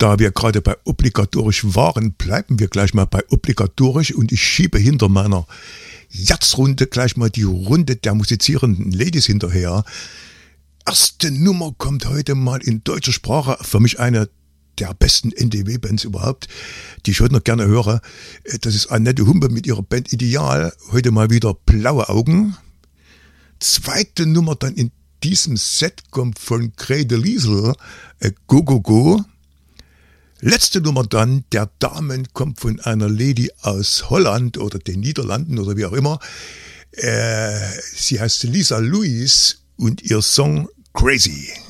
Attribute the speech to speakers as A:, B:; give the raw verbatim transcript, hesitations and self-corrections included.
A: Da wir gerade bei obligatorisch waren, bleiben wir gleich mal bei obligatorisch und ich schiebe hinter meiner Jazzrunde gleich mal die Runde der musizierenden Ladies hinterher. Erste Nummer kommt heute mal in deutscher Sprache, für mich eine der besten N D W-Bands überhaupt, die ich heute noch gerne höre. Das ist Annette Humpe mit ihrer Band Ideal, heute mal wieder Blaue Augen. Zweite Nummer dann in diesem Set kommt von Grete Liesel, Go Go Go. Letzte Nummer dann, der Damen, kommt von einer Lady aus Holland oder den Niederlanden oder wie auch immer. Äh, sie heißt Lisa Louise und ihr Song Crazy.